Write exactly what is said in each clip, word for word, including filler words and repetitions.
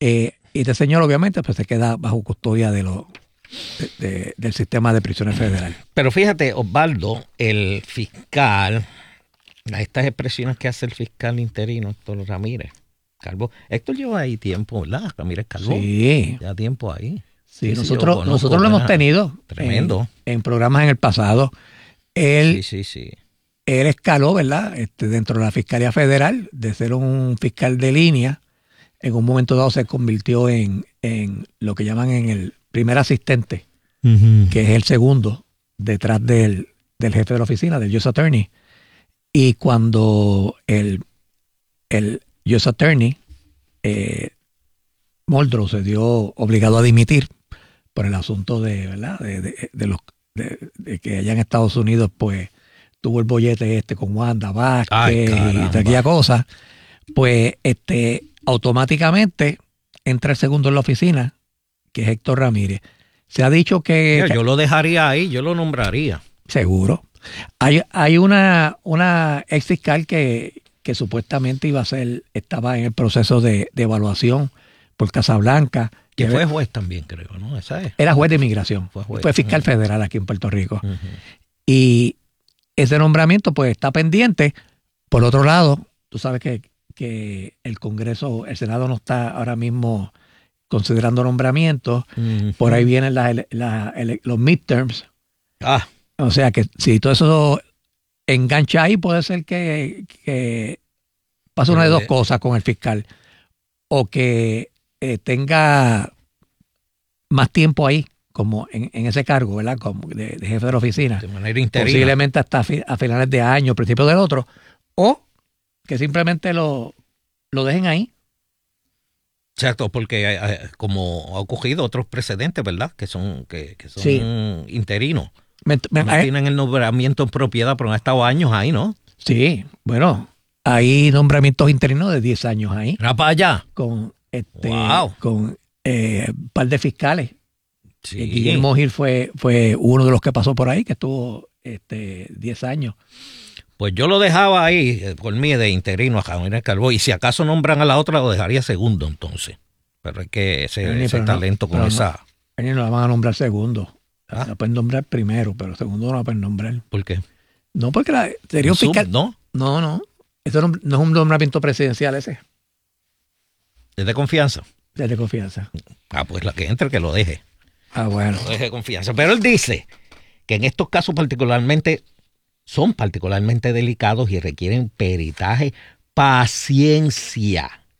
Eh, y este señor, obviamente, pues se queda bajo custodia de los de, de, del sistema de prisiones federal. Pero fíjate, Osvaldo, el fiscal, estas expresiones que hace el fiscal interino, Héctor Ramírez Calvo. Héctor lleva ahí tiempo, ¿verdad? Ramírez Calvo. Sí. Ya tiempo ahí. Sí, sí nosotros, sí, conozco, nosotros lo hemos tenido tremendo. En, en programas en el pasado. Él, sí, sí, sí. Él escaló, ¿verdad? Este, dentro de la Fiscalía Federal, de ser un fiscal de línea, en un momento dado se convirtió en, en lo que llaman en el primer asistente, uh-huh. que es el segundo detrás del, del jefe de la oficina, del U S Attorney. Y cuando el, el U S Attorney, eh, Muldrow, se dio obligado a dimitir por el asunto de, ¿verdad? de, de, de los de, de que allá en Estados Unidos, pues, tuvo el bollete este con Wanda Vázquez Ay, y aquella cosa, pues este automáticamente entra el segundo en la oficina, que es Héctor Ramírez. Se ha dicho que... Mira, yo lo dejaría ahí, yo lo nombraría. Seguro. Hay, hay una, una ex fiscal que, que supuestamente iba a ser, estaba en el proceso de, de evaluación por Casablanca. Que fue juez también, creo, ¿no? Esa es. Era juez de inmigración. Fue, juez. fue fiscal uh-huh. federal aquí en Puerto Rico. Uh-huh. Y ese nombramiento pues está pendiente. Por otro lado, tú sabes que, que el Congreso, el Senado no está ahora mismo considerando nombramientos. Uh-huh. Por ahí vienen las, las, los midterms. Ah. O sea que si todo eso engancha ahí, puede ser que, que pase una de dos cosas con el fiscal. O que eh, tenga más tiempo ahí, como en, en ese cargo, ¿verdad? Como de, de jefe de la oficina. De manera interina. Posiblemente hasta a, fi, a finales de año, principios del otro. O que simplemente lo, lo dejen ahí. Exacto, porque eh, como ha ocurrido otros precedentes, ¿verdad? Que son, que, que son sí. interinos. Me, me, no eh, tienen el nombramiento en propiedad, pero han estado años ahí, ¿no? Sí, bueno, hay nombramientos interinos de diez años ahí. ¿Era para allá? Con este, wow. con eh, un par de fiscales. Sí. Guillermo Gil fue, fue uno de los que pasó por ahí, que estuvo este, diez años. Pues yo lo dejaba ahí, por mí, de interino a Ramírez Calvo, y si acaso nombran a la otra, lo dejaría segundo, entonces. Pero es que ese, Ernie, ese talento no, con esa... No, no la van a nombrar segundo. ¿Ah? La pueden nombrar primero, pero segundo no la pueden nombrar. ¿Por qué? No, porque la, sería un fiscal... Sub, ¿no? No, no. Eso no, no es un nombramiento presidencial ese. ¿Es de confianza? Es de confianza. Ah, pues la que entre que lo deje. Ah, bueno. Lo deje de confianza. Pero él dice que en estos casos particularmente son particularmente delicados y requieren peritaje, paciencia,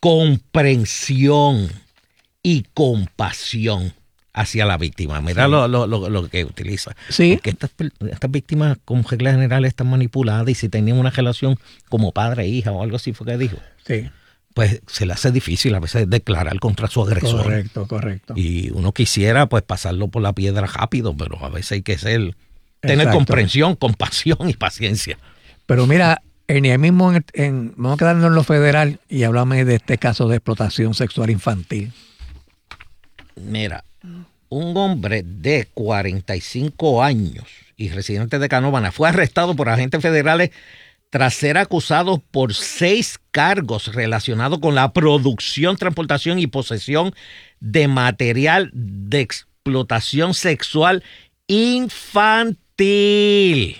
comprensión y compasión hacia la víctima. Mira sí. lo, lo, lo, lo que utiliza. Sí. Porque estas, estas víctimas, como regla general, están manipuladas y si tenían una relación como padre e hija o algo así fue que dijo. Sí. Pues se le hace difícil a veces declarar contra su agresor. Correcto, correcto. Y uno quisiera pues pasarlo por la piedra rápido, pero a veces hay que ser, tener Exacto. comprensión, compasión y paciencia. Pero mira, Ernie, ahí mismo en, en, vamos a quedarnos en lo federal y háblame de este caso de explotación sexual infantil. Mira, un hombre de cuarenta y cinco años y residente de Canóvana fue arrestado por agentes federales tras ser acusado por seis cargos relacionados con la producción, transportación y posesión de material de explotación sexual infantil.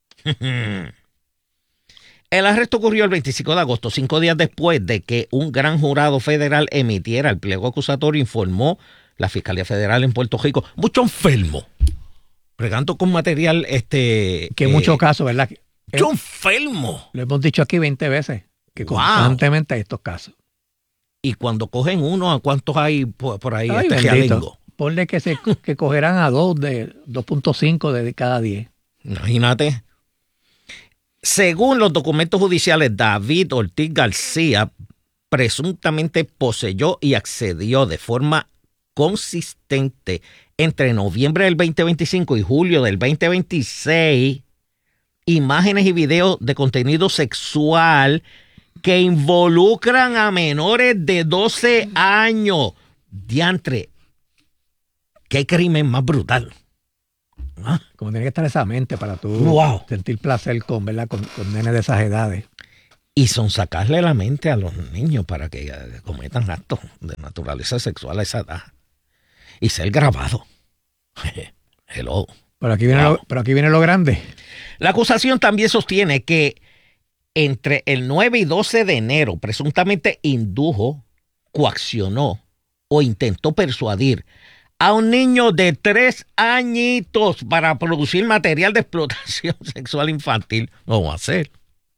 El arresto ocurrió el veinticinco de agosto, cinco días después de que un gran jurado federal emitiera el pliego acusatorio, informó la Fiscalía Federal en Puerto Rico. Mucho enfermo, regando con material este que en eh, muchos casos, ¿verdad? Mucho enfermo. Lo hemos dicho aquí veinte veces, que wow. constantemente hay estos casos. Y cuando cogen uno, ¿a cuántos hay por, por ahí? Ay, este bendito. Ponle que se que cogerán a dos de dos punto cinco de cada diez. Imagínate. Según los documentos judiciales, David Ortiz García presuntamente poseyó y accedió de forma consistente entre noviembre del veinte veinticinco y julio del veinte veintiséis imágenes y videos de contenido sexual que involucran a menores de doce años. Diantre, ¿qué crimen más brutal? ¿Ah? Como tiene que estar esa mente para tú wow. sentir placer con, ¿verdad? Con, con nenes de esas edades. y son sacarle la mente a los niños para que cometan actos de naturaleza sexual a esa edad y ser grabado. Hello. Pero aquí viene, wow. lo, pero aquí viene lo grande. La acusación también sostiene que entre el nueve y doce de enero presuntamente indujo, coaccionó o intentó persuadir a un niño de tres añitos para producir material de explotación sexual infantil. No va a ser.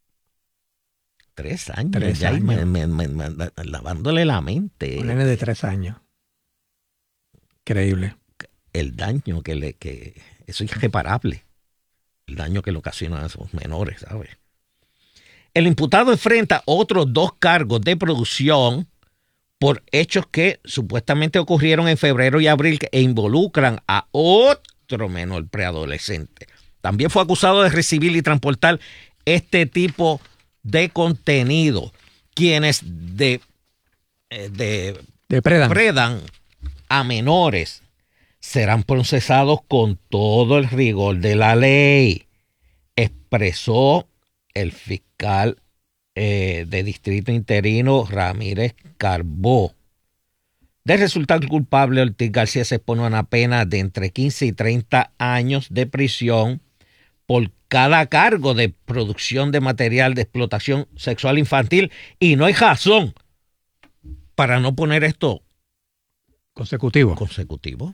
Tres años. Tres ya años. Me, me, me, me, lavándole la mente. Un nene de tres años. Increíble. El daño que le... que eso es irreparable. El daño que le ocasiona a esos menores, ¿sabes? El imputado enfrenta otros dos cargos de producción por hechos que supuestamente ocurrieron en febrero y abril e involucran a otro menor preadolescente. También fue acusado de recibir y transportar este tipo de contenido. Quienes de, de depredan. depredan a menores serán procesados con todo el rigor de la ley, expresó el fiscal eh, de distrito interino Ramírez Carbó. De resultar culpable, Ortiz García se expone a una pena de entre quince y treinta años de prisión por cada cargo de producción de material de explotación sexual infantil, y no hay razón para no poner esto consecutivo. Consecutivo.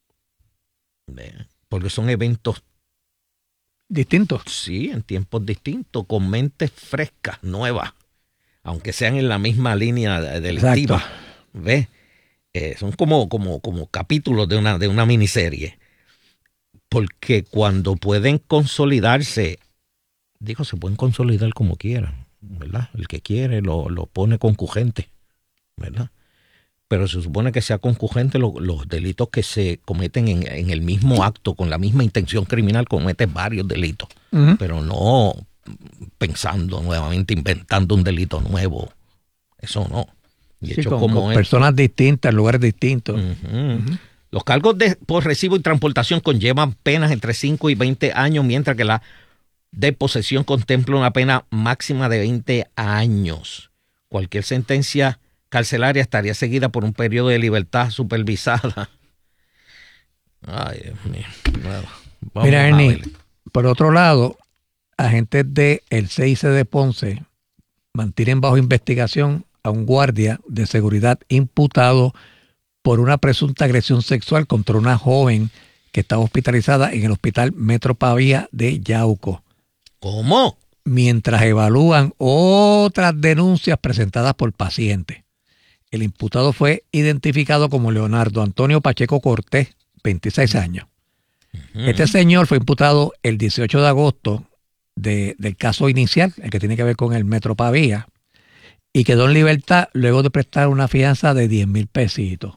Porque son eventos distintos. Sí, en tiempos distintos, con mentes frescas, nuevas, aunque sean en la misma línea delictiva. ¿Ves? Eh, son como, como, como capítulos de una, de una miniserie. Porque cuando pueden consolidarse, digo, se pueden consolidar como quieran, ¿verdad? El que quiere lo, lo pone concurrente, ¿verdad? Pero se supone que sea concurrente lo, los delitos que se cometen en, en el mismo acto, con la misma intención criminal, comete varios delitos, uh-huh. pero no pensando nuevamente, inventando un delito nuevo. Eso no. Y sí, hecho con, como con es, personas distintas, lugares distintos. Uh-huh. Uh-huh. Los cargos de, por recibo y transportación conllevan penas entre cinco y veinte años, mientras que la de posesión contempla una pena máxima de veinte años. Cualquier sentencia carcelaria estaría seguida por un periodo de libertad supervisada. Ay, Dios mío. Bueno, vamos Mira, a Ernie, ver. por otro lado, agentes del C I C de Ponce mantienen bajo investigación a un guardia de seguridad imputado por una presunta agresión sexual contra una joven que estaba hospitalizada en el Hospital Metro Pavía de Yauco. ¿Cómo? Mientras evalúan otras denuncias presentadas por pacientes. El imputado fue identificado como Leonardo Antonio Pacheco Cortés, veintiséis años. Uh-huh. Este señor fue imputado el dieciocho de agosto de, del caso inicial, el que tiene que ver con el Metro Pavía, y quedó en libertad luego de prestar una fianza de diez mil pesitos.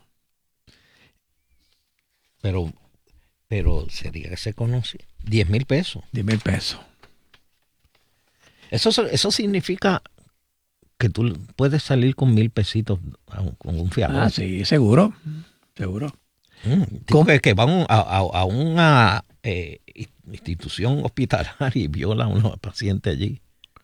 Pero, pero sería que se conoce. diez mil pesos. diez mil pesos. Eso, eso significa que tú puedes salir con mil pesitos con un fiador. Ah, sí, seguro, seguro. Mm, que, que van a, a, a una eh, institución hospitalaria y viola a unos pacientes allí.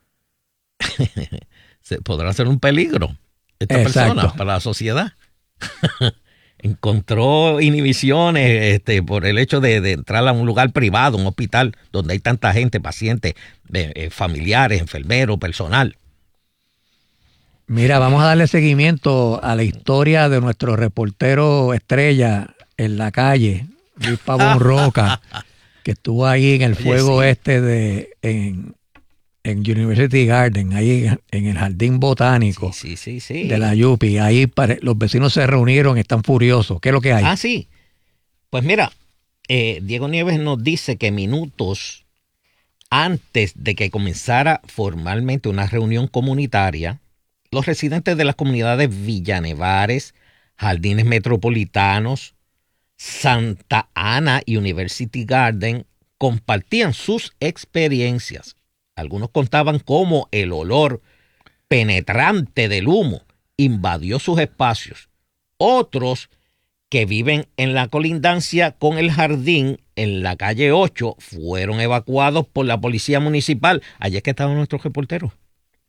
Se podrá ser un peligro esta Exacto. persona para la sociedad. Encontró inhibiciones este, por el hecho de, de entrar a un lugar privado, un hospital donde hay tanta gente, pacientes, eh, familiares, enfermeros, personal. Mira, vamos a darle seguimiento a la historia de nuestro reportero estrella en la calle, Luis Pavón Roca, que estuvo ahí en el Oye, fuego sí. este de en, en University Garden, ahí en el jardín botánico sí, sí, sí, sí. de la Yupi. Ahí pare, los vecinos se reunieron, están furiosos. ¿Qué es lo que hay? Ah, sí. Pues mira, eh, Diego Nieves nos dice que minutos antes de que comenzara formalmente una reunión comunitaria, los residentes de las comunidades Villanevares, Jardines Metropolitanos, Santa Ana y University Garden compartían sus experiencias. Algunos contaban cómo el olor penetrante del humo invadió sus espacios. Otros, que viven en la colindancia con el jardín en la calle ocho, fueron evacuados por la policía municipal. Allí es que estaban nuestros reporteros.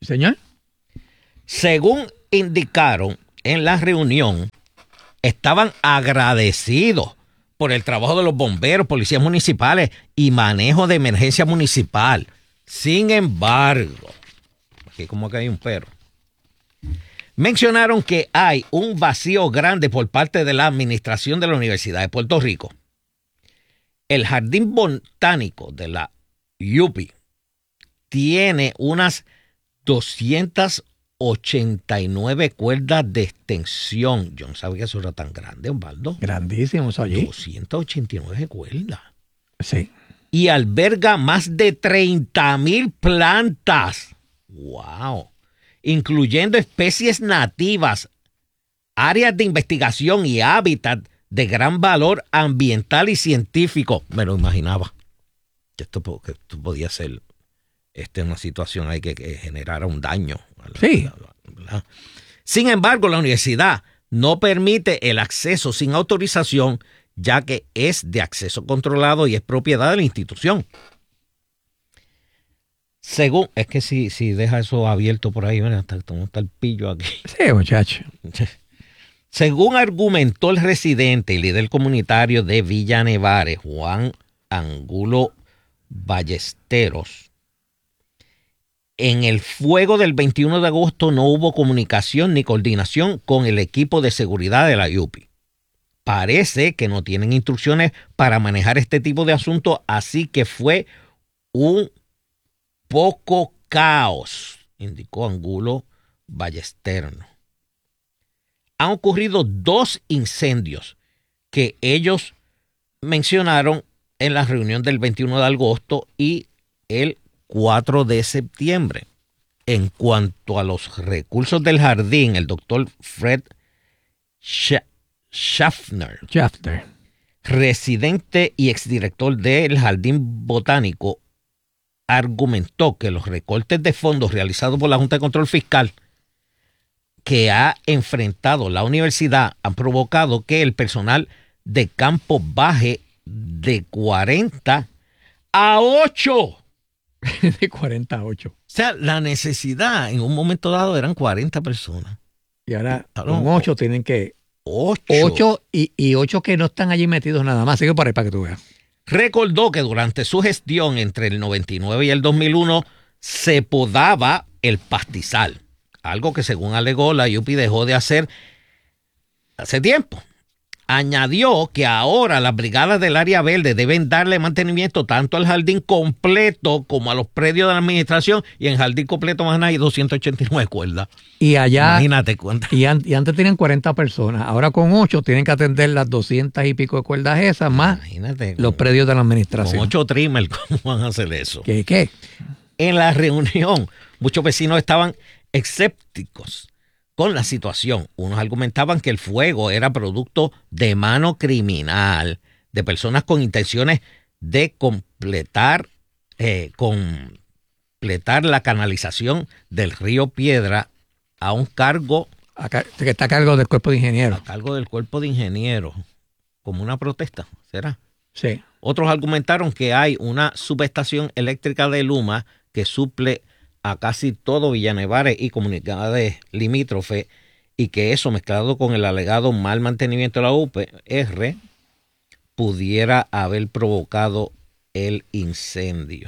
Señor. Según indicaron en la reunión, estaban agradecidos por el trabajo de los bomberos, policías municipales y manejo de emergencia municipal. Sin embargo, aquí como que hay un perro, mencionaron que hay un vacío grande por parte de la administración de la Universidad de Puerto Rico. El Jardín Botánico de la U P tiene unas doscientas ochenta y nueve cuerdas de extensión. Yo no sabía que eso era tan grande, Osvaldo. Grandísimo eso allí. doscientas ochenta y nueve cuerdas. Sí. Y alberga más de treinta mil plantas. ¡Wow! Incluyendo especies nativas, áreas de investigación y hábitat de gran valor ambiental y científico. Me lo imaginaba. Que esto, que esto podía ser este, una situación ahí que, que generara un daño. Sí. ¿Verdad? Sin embargo, la universidad no permite el acceso sin autorización, ya que es de acceso controlado y es propiedad de la institución. Según, es que si, si deja eso abierto por ahí, ven, hasta está el pillo aquí. Sí, muchacho. Según argumentó el residente y líder comunitario de Villa Nevares, Juan Angulo Ballesteros, en el fuego del veintiuno de agosto no hubo comunicación ni coordinación con el equipo de seguridad de la U P I. Parece que no tienen instrucciones para manejar este tipo de asuntos, así que fue un poco caos, indicó Angulo Ballesteros. Han ocurrido dos incendios que ellos mencionaron en la reunión del veintiuno de agosto y el cuatro de septiembre. En cuanto a los recursos del jardín, el doctor Fred Schaffner, Schaffner, residente y exdirector del Jardín Botánico, argumentó que los recortes de fondos realizados por la Junta de Control Fiscal que ha enfrentado la universidad han provocado que el personal de campo baje de cuarenta a ocho. De cuarenta a ocho. O sea, la necesidad en un momento dado eran cuarenta personas. Y ahora Ah, con no. ocho tienen que... ocho. ocho y, y ocho que no están allí metidos nada más. Sigue por ahí para que tú veas. Recordó que durante su gestión entre el noventa y nueve y el dos mil uno se podaba el pastizal, algo que según alegó la U P I dejó de hacer hace tiempo. Añadió que ahora las brigadas del área verde deben darle mantenimiento tanto al jardín completo como a los predios de la administración, y en jardín completo más nada hay doscientas ochenta y nueve cuerdas. Y allá... Imagínate cuántas. Y, an, y antes tenían cuarenta personas. Ahora con ocho tienen que atender las doscientas y pico de cuerdas esas, más Imagínate, los con, predios de la administración. Con ocho trimmer, ¿cómo van a hacer eso? ¿Qué? ¿Qué? En la reunión, muchos vecinos estaban escépticos con la situación. Unos argumentaban que el fuego era producto de mano criminal, de personas con intenciones de completar, eh, completar la canalización del río Piedra a un cargo... Acá, que está a cargo del cuerpo de ingenieros. A cargo del cuerpo de ingenieros, como una protesta, ¿será? Sí. Otros argumentaron que hay una subestación eléctrica de Luma que suple a casi todo Villa Nevares y comunidades limítrofes, y que eso, mezclado con el alegado mal mantenimiento de la U P R, pudiera haber provocado el incendio.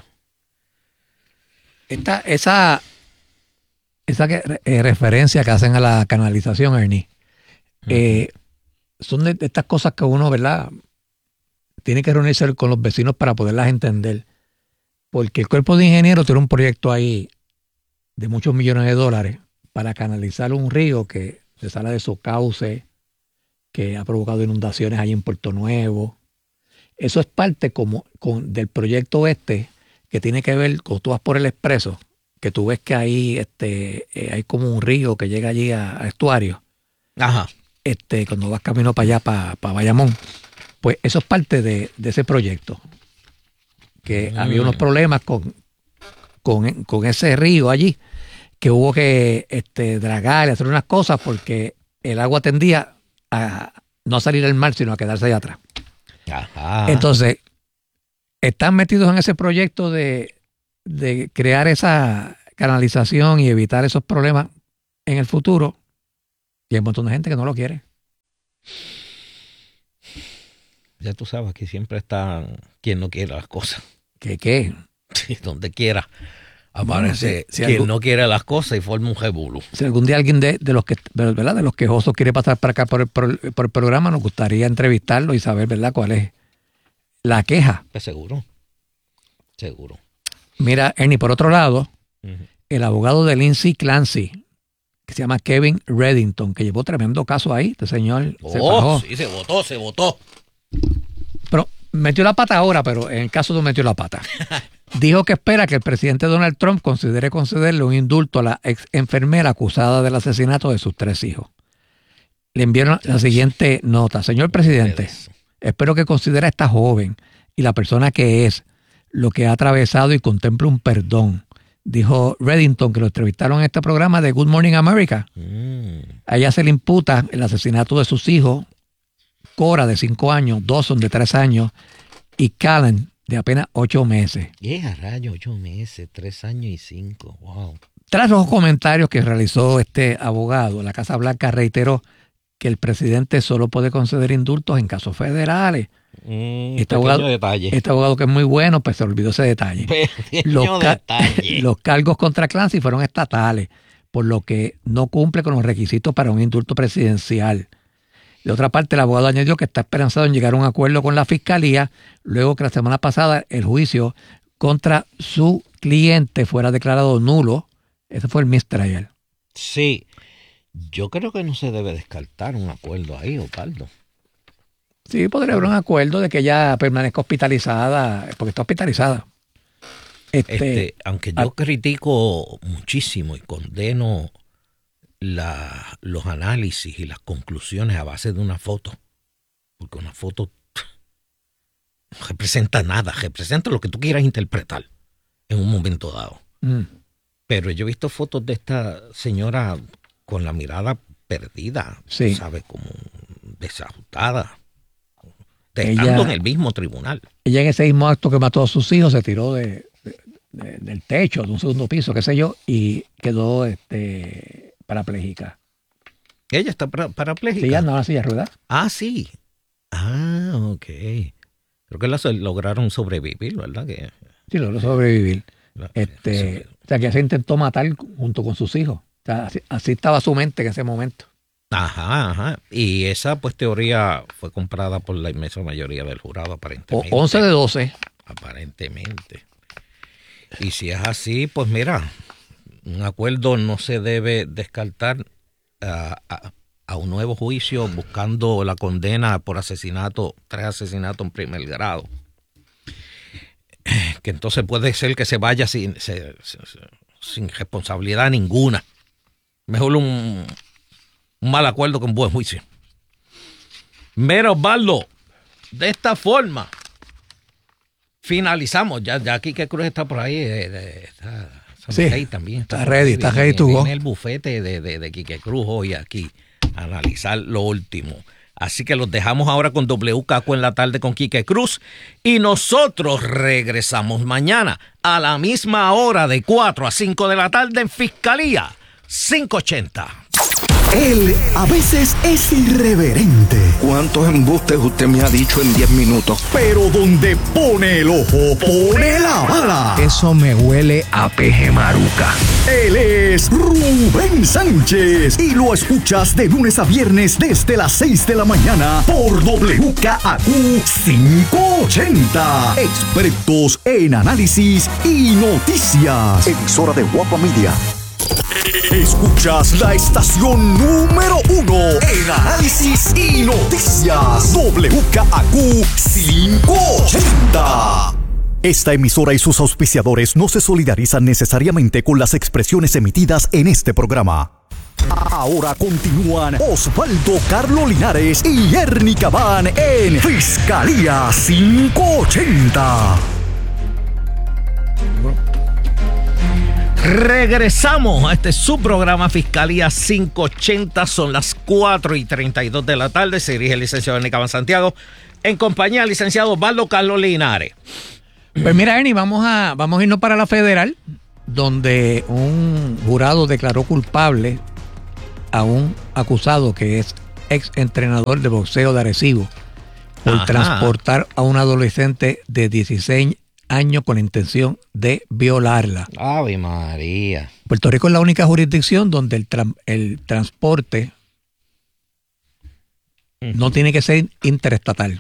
Esta, esa esa que, eh, referencia que hacen a la canalización, Ernie, uh-huh. eh, son de, de estas cosas que uno, ¿verdad?, tiene que reunirse con los vecinos para poderlas entender. Porque el cuerpo de ingenieros tiene un proyecto ahí de muchos millones de dólares para canalizar un río que se sale de su cauce, que ha provocado inundaciones allí en Puerto Nuevo. Eso es parte como con, del proyecto este, que tiene que ver, cuando tú vas por el expreso, que tú ves que ahí este, eh, hay como un río que llega allí a, a Estuario. Ajá. Este, cuando vas camino para allá, para, para Bayamón. Pues eso es parte de, de ese proyecto. Que mm. había unos problemas con, con, con ese río allí, que hubo que este, dragar y hacer unas cosas porque el agua tendía a no salir del mar, sino a quedarse allá atrás. Ajá. Entonces, están metidos en ese proyecto de, de crear esa, canalización y evitar esos problemas en el futuro. Y hay un montón de gente que no lo quiere. Ya tú sabes que siempre está quien no quiere las cosas. ¿Qué qué? Sí, donde quiera aparece Bueno, si, si quien algún, no quiere las cosas y forma un revolú. Si algún día alguien de, de los que, ¿verdad? De los quejosos quiere pasar para acá por el, por, el, por el programa, nos gustaría entrevistarlo y saber, ¿verdad?, cuál es la queja. Pues seguro. Seguro. Mira, Ernie, por otro lado, Uh-huh. el abogado de Lindsay Clancy, que se llama Kevin Reddington, que llevó tremendo caso ahí, este señor oh, se fajó. Sí, se votó, se votó. Pero metió la pata ahora, pero en el caso no metió la pata. Dijo que espera que el presidente Donald Trump considere concederle un indulto a la ex enfermera acusada del asesinato de sus tres hijos. Le enviaron la siguiente nota. Señor presidente, espero que considere a esta joven y la persona que es lo que ha atravesado y contemple un perdón. Dijo Reddington, que lo entrevistaron en este programa de Good Morning America. Mm. A ella se le imputa el asesinato de sus hijos, Cora de cinco años, Dawson de tres años y Callan de apenas ocho meses. Yeah, rayo, ocho meses, tres años y cinco. Wow. Tras los comentarios que realizó este abogado, la Casa Blanca reiteró que el presidente solo puede conceder indultos en casos federales. Mm, este, abogado, detalle. este abogado que es muy bueno, pues se olvidó ese detalle. Los, ca detalle. los cargos contra Clancy fueron estatales, por lo que no cumple con los requisitos para un indulto presidencial. De otra parte, el abogado añadió que está esperanzado en llegar a un acuerdo con la fiscalía, luego que la semana pasada el juicio contra su cliente fuera declarado nulo. Ese fue el mistrial. Sí, yo creo que no se debe descartar un acuerdo ahí, Osvaldo. Sí, podría haber un acuerdo de que ella permanezca hospitalizada, porque está hospitalizada. Este, este, aunque yo a, critico muchísimo y condeno la, los análisis y las conclusiones a base de una foto, porque una foto no representa nada, representa lo que tú quieras interpretar en un momento dado. Mm. Pero yo he visto fotos de esta señora con la mirada perdida, sí. ¿sabes? Como desajustada, estando en el mismo tribunal. Ella en ese mismo acto que mató a sus hijos se tiró de, de, de, del techo, de un segundo piso, qué sé yo, y quedó este, parapléjica. ¿Ella está para, parapléjica? Sí, ella andaba en la silla de ruedas. Ah, sí. Ah, ok. Creo que la lograron sobrevivir, ¿verdad? Que, sí, logró sobrevivir. La, este, sí. O sea, que ella se intentó matar junto con sus hijos. O sea, así, así estaba su mente en ese momento. Ajá, ajá. Y esa pues teoría fue comprada por la inmensa mayoría del jurado, aparentemente. O once de doce. Aparentemente. Y si es así, pues mira, un acuerdo no se debe descartar a, a, a un nuevo juicio buscando la condena por asesinato, tres asesinatos en primer grado. Que entonces puede ser que se vaya sin, se, se, sin responsabilidad ninguna. Mejor un, un mal acuerdo que un buen juicio. Mira, Osvaldo, de esta forma finalizamos. Ya, ya Quique Cruz está por ahí. Eh, eh, está, sí, ahí también. Está, está ready, está ready to go. En el bufete de, de, de Quique Cruz hoy aquí a analizar lo último. Así que los dejamos ahora con W K Q en la tarde con Quique Cruz y nosotros regresamos mañana a la misma hora de cuatro a cinco de la tarde en Fiscalía cinco ochenta. Él a veces es irreverente. ¿Cuántos embustes usted me ha dicho en diez minutos? Pero donde pone el ojo, pone la bala. Eso me huele a peje maruca. Él es Rubén Sánchez y lo escuchas de lunes a viernes desde las seis de la mañana por W K A Q cinco ochenta. Expertos en análisis y noticias. Emisora de Guapa Media. Escuchas la estación número uno en análisis y noticias. W K A Q cinco ochenta. Esta emisora y sus auspiciadores no se solidarizan necesariamente con las expresiones emitidas en este programa. Ahora continúan Osvaldo Carlo Linares y Ernie Cabán en Fiscalía cinco ochenta. Regresamos a este su programa Fiscalía cinco ochenta. Son las cuatro y treinta y dos de la tarde. Se dirige el licenciado Ernie Cabán Santiago en compañía del licenciado Osvaldo Carlos Linares. Pues mira, Ernie, vamos a, vamos a irnos para la federal. donde un jurado declaró culpable a un acusado que es ex entrenador de boxeo de Arecibo por Ajá. transportar a un adolescente de dieciséis años con la intención de violarla. Ave María. Puerto Rico es la única jurisdicción donde el, tra- el transporte no tiene que ser interestatal.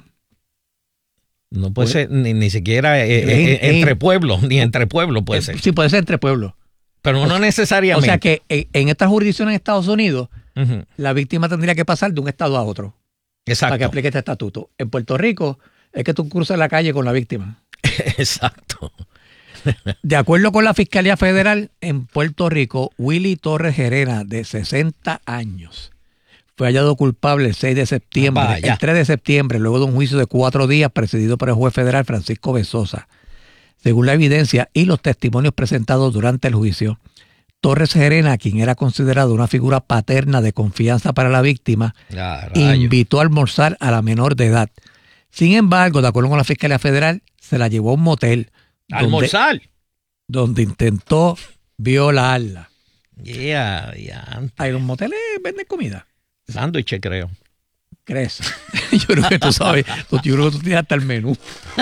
No puede Pues- ser ni, ni siquiera eh, Es- eh, es- entre pueblos, ni entre pueblos puede ser. Sí, puede ser entre pueblos. Pero no O necesariamente. sea que en, en estas jurisdicciones en Estados Unidos, Ujú. la víctima tendría que pasar de un estado a otro para que Exacto. aplique este estatuto. En Puerto Rico es que tú cruzas la calle con la víctima. Exacto. De acuerdo con la Fiscalía Federal, en Puerto Rico, Willy Torres Gerena, de sesenta años, fue hallado culpable el seis de septiembre, Ah, vaya. el tres de septiembre, luego de un juicio de cuatro días presidido por el juez federal Francisco Bezosa. Según la evidencia y los testimonios presentados durante el juicio, Torres Gerena, quien era considerado una figura paterna de confianza para la víctima, Ya, rayos. invitó a almorzar a la menor de edad. Sin embargo, de acuerdo con la Fiscalía Federal, se la llevó a un motel donde, Almorzar. donde intentó violarla. Ya, ya. Hay los moteles venden comida. Sándwich, creo. ¿Crees? Yo creo que tú sabes. Yo creo que tú tienes hasta el menú.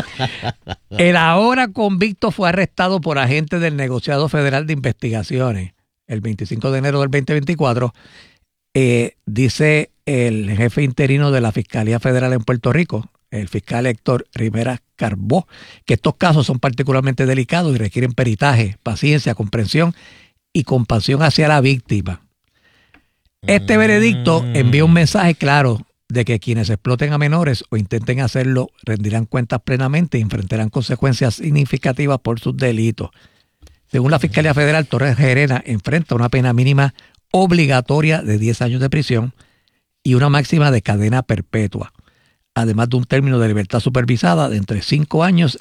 El ahora convicto fue arrestado por agentes del Negociado Federal de Investigaciones el veinticinco de enero del veinte veinticuatro. Eh, dice el jefe interino de la Fiscalía Federal en Puerto Rico, el fiscal Héctor Rivera Carbó, que estos casos son particularmente delicados y requieren peritaje, paciencia, comprensión y compasión hacia la víctima. Este veredicto envía un mensaje claro de que quienes exploten a menores o intenten hacerlo rendirán cuentas plenamente y enfrentarán consecuencias significativas por sus delitos. Según la Fiscalía Federal, Torres Gerena enfrenta una pena mínima obligatoria de diez años de prisión y una máxima de cadena perpetua, además de un término de libertad supervisada de entre cinco años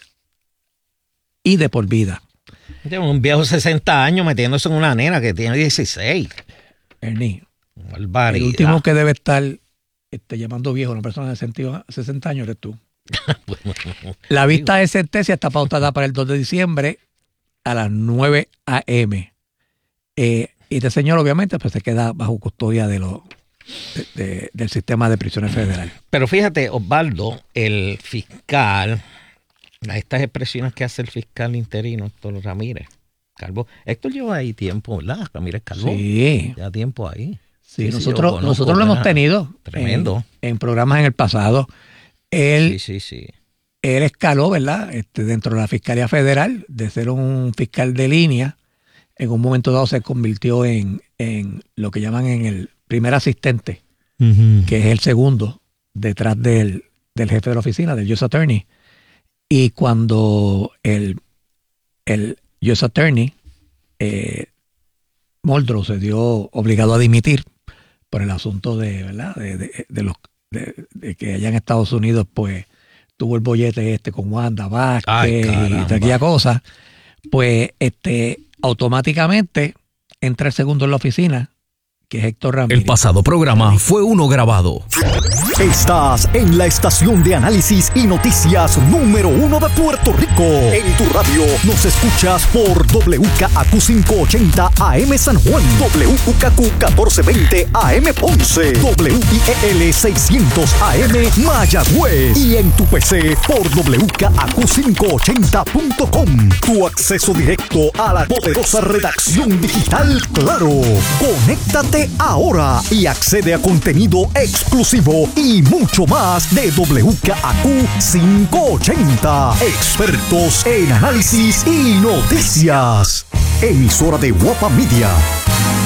y de por vida. Un viejo de sesenta años metiéndose en una nena que tiene dieciséis. Ernie, Barbaridad. el último que debe estar este, llamando viejo a una persona de sesenta años eres tú. La vista de sentencia está pautada para el dos de diciembre a las nueve a eme Eh, y este señor, obviamente, pues se queda bajo custodia de lo, de, de, del sistema de prisiones federal. Pero fíjate, Osvaldo, el fiscal, a estas expresiones que hace el fiscal interino, Héctor Ramírez Calvo. Héctor lleva ahí tiempo, ¿verdad? Ramírez Calvo. Sí. Ya tiempo ahí. Sí, Sí, sí, nosotros, yo lo conozco, nosotros lo hemos ¿verdad? tenido Tremendo. En, en programas en el pasado. Él, Sí, sí, sí. él escaló, ¿verdad? Este, dentro de la Fiscalía Federal, de ser un fiscal de línea, en un momento dado se convirtió en, en lo que llaman en el primer asistente, Uh-huh. que es el segundo detrás del, del jefe de la oficina, del U S Attorney. Y cuando el, el U S Attorney, eh, Muldrow, se dio obligado a dimitir por el asunto de, ¿verdad? de, de, de los de, de que allá en Estados Unidos pues tuvo el bollete este con Wanda Vázquez Ay, y caramba. toda aquella cosa, pues este automáticamente entra el segundo en la oficina, que es Héctor Ramírez. El pasado programa fue uno grabado. Estás en la estación de análisis y noticias número uno de Puerto Rico. En tu radio nos escuchas por W K A Q quinientos ochenta A M San Juan, W K Q catorce veinte A M Ponce, W I E L seiscientos A M Mayagüez y en tu P C por W K A Q quinientos ochenta punto com. Tu acceso directo a la poderosa redacción digital Claro. Conéctate ahora y accede a contenido exclusivo y mucho más de W K A Q quinientos ochenta. Expertos en análisis y noticias. Emisora de Guapa Media.